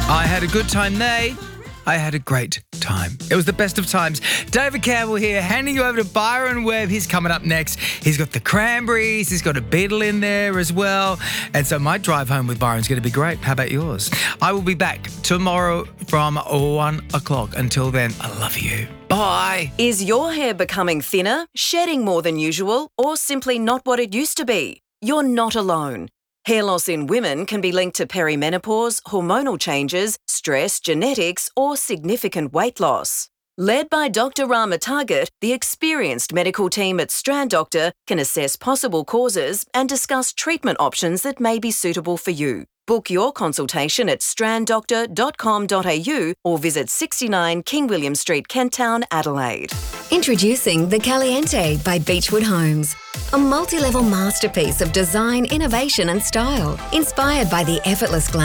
I had a good time. I had a great time. It was the best of times. David Campbell here, handing you over to Byron Webb. He's coming up next. He's got the Cranberries. He's got a Beatle in there as well. And so my drive home with Byron's going to be great. How about yours? I will be back tomorrow from 1 o'clock. Until then, I love you. Bye. Is your hair becoming thinner, shedding more than usual, or simply not what it used to be? You're not alone. Hair loss in women can be linked to perimenopause, hormonal changes, stress, genetics, or significant weight loss. Led by Dr. Rama Target, the experienced medical team at Strand Doctor can assess possible causes and discuss treatment options that may be suitable for you. Book your consultation at stranddoctor.com.au or visit 69 King William Street, Kent Town, Adelaide. Introducing the Caliente by Beechwood Homes. A multi-level masterpiece of design, innovation and style, inspired by the effortless